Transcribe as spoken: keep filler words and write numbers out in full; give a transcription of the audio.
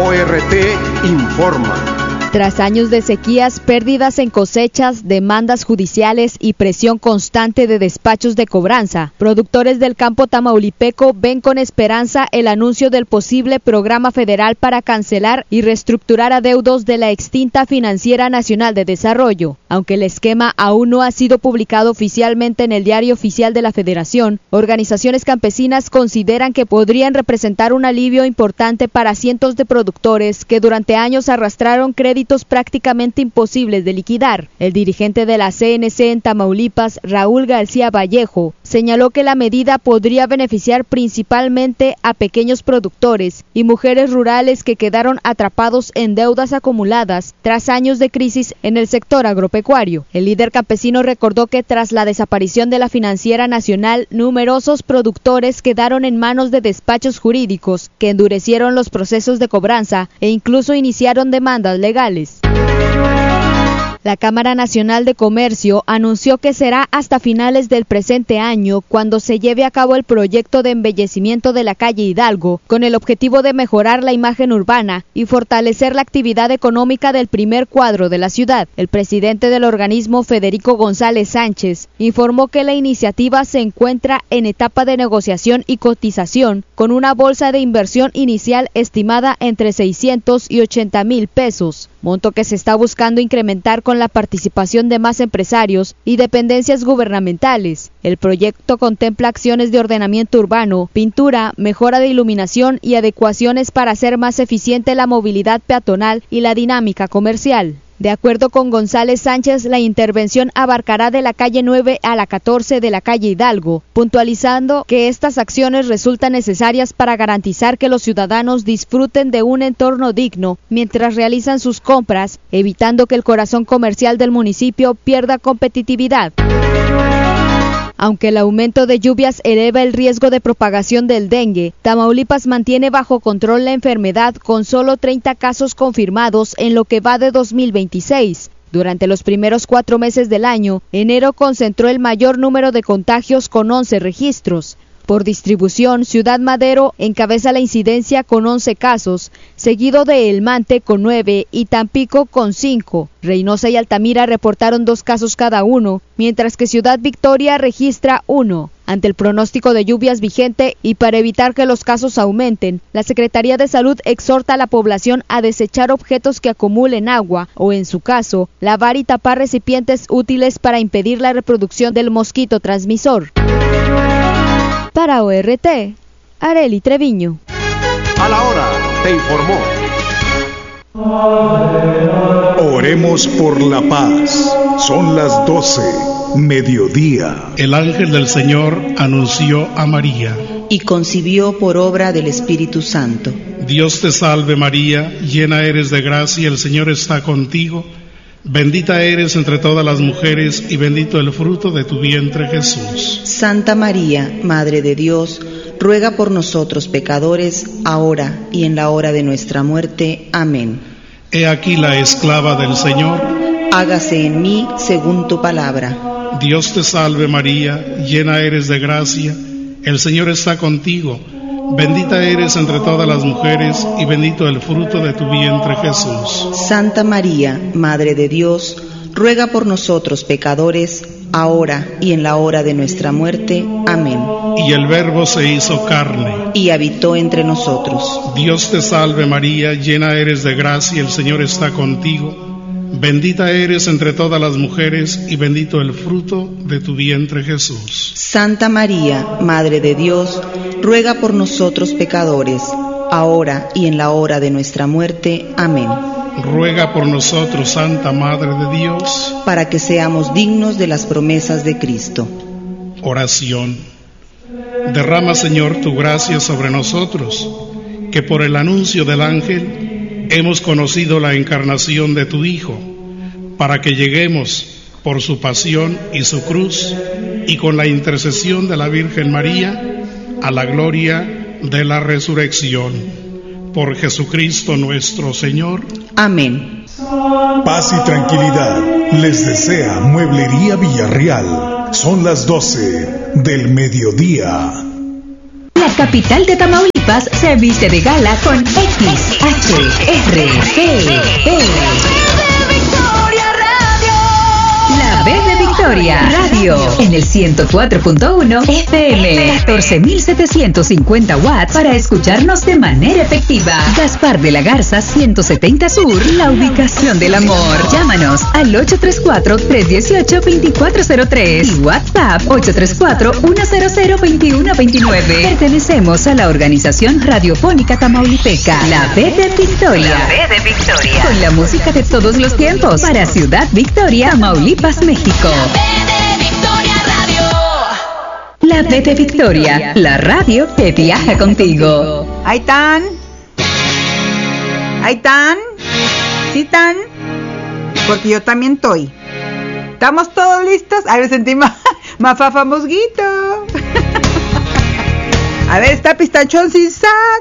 O R T informa. Tras años de sequías, pérdidas en cosechas, demandas judiciales y presión constante de despachos de cobranza, productores del campo tamaulipeco ven con esperanza el anuncio del posible programa federal para cancelar y reestructurar adeudos de la extinta Financiera Nacional de Desarrollo. Aunque el esquema aún no ha sido publicado oficialmente en el Diario Oficial de la Federación, organizaciones campesinas consideran que podrían representar un alivio importante para cientos de productores que durante años arrastraron créditos prácticamente imposibles de liquidar. El dirigente de la C N C en Tamaulipas, Raúl García Vallejo, señaló que la medida podría beneficiar principalmente a pequeños productores y mujeres rurales que quedaron atrapados en deudas acumuladas tras años de crisis en el sector agropecuario. El líder campesino recordó que tras la desaparición de la Financiera Nacional, numerosos productores quedaron en manos de despachos jurídicos que endurecieron los procesos de cobranza e incluso iniciaron demandas legales. La Cámara Nacional de Comercio anunció que será hasta finales del presente año cuando se lleve a cabo el proyecto de embellecimiento de la calle Hidalgo, con el objetivo de mejorar la imagen urbana y fortalecer la actividad económica del primer cuadro de la ciudad. El presidente del organismo, Federico González Sánchez, informó que la iniciativa se encuentra en etapa de negociación y cotización, con una bolsa de inversión inicial estimada entre seiscientos y ochenta mil pesos, monto que se está buscando incrementar con la participación de más empresarios y dependencias gubernamentales. El proyecto contempla acciones de ordenamiento urbano, pintura, mejora de iluminación y adecuaciones para hacer más eficiente la movilidad peatonal y la dinámica comercial. De acuerdo con González Sánchez, la intervención abarcará de la calle nueve a la catorce de la calle Hidalgo, puntualizando que estas acciones resultan necesarias para garantizar que los ciudadanos disfruten de un entorno digno mientras realizan sus compras, evitando que el corazón comercial del municipio pierda competitividad. Aunque el aumento de lluvias eleva el riesgo de propagación del dengue, Tamaulipas mantiene bajo control la enfermedad con solo treinta casos confirmados en lo que va de dos mil veintiséis. Durante los primeros cuatro meses del año, enero concentró el mayor número de contagios con once registros. Por distribución, Ciudad Madero encabeza la incidencia con once casos, seguido de El Mante con nueve y Tampico con cinco. Reynosa y Altamira reportaron dos casos cada uno, mientras que Ciudad Victoria registra uno. Ante el pronóstico de lluvias vigente y para evitar que los casos aumenten, la Secretaría de Salud exhorta a la población a desechar objetos que acumulen agua o, en su caso, lavar y tapar recipientes útiles para impedir la reproducción del mosquito transmisor. Para O R T, Arely Treviño. A la hora, te informó. Oremos por la paz. Son las doce, mediodía. El ángel del Señor anunció a María. Y concibió por obra del Espíritu Santo. Dios te salve María, llena eres de gracia, el Señor está contigo. Bendita eres entre todas las mujeres y bendito el fruto de tu vientre Jesús. Santa María, Madre de Dios, ruega por nosotros pecadores, ahora y en la hora de nuestra muerte. Amén. He aquí la esclava del Señor. Hágase en mí según tu palabra. Dios te salve María, llena eres de gracia, el Señor está contigo. Bendita eres entre todas las mujeres y bendito el fruto de tu vientre Jesús. Santa María, Madre de Dios, ruega por nosotros pecadores, ahora y en la hora de nuestra muerte. Amén. Y el Verbo se hizo carne y habitó entre nosotros. Dios te salve María, llena eres de gracia, el Señor está contigo. Bendita eres entre todas las mujeres y bendito el fruto de tu vientre Jesús. Santa María, Madre de Dios, ruega por nosotros pecadores, ahora y en la hora de nuestra muerte. Amén. Ruega por nosotros, Santa Madre de Dios, para que seamos dignos de las promesas de Cristo. Oración. Derrama, Señor, tu gracia sobre nosotros, que por el anuncio del ángel hemos conocido la encarnación de tu Hijo, para que lleguemos por su pasión y su cruz, y con la intercesión de la Virgen María, a la gloria de la resurrección. Por Jesucristo nuestro Señor. Amén. Paz y tranquilidad les desea Mueblería Villarreal. Son las doce del mediodía. La capital de Tamaulipas se viste de gala con X H R P P. La B de Victoria Radio en el ciento cuatro punto uno F M, catorce mil setecientos cincuenta watts para escucharnos de manera efectiva. Gaspar de la Garza ciento setenta Sur, la ubicación del amor. Llámanos al ocho tres cuatro, tres uno ocho, dos cuatro cero tres y WhatsApp ocho tres cuatro, uno cero cero, dos uno dos nueve. Pertenecemos a la Organización Radiofónica Tamaulipeca, la B de Victoria. La B de Victoria. Con la música de todos los tiempos para Ciudad Victoria, Tamaulipas, México. La B de Victoria, la radio que viaja contigo. ¿Ahí están? ¿Ahí están? ¿Sí están? Porque yo también estoy. ¿Estamos todos listos? A ver, sentí más, más fafa mosquito. A ver, está pistachón sin sal.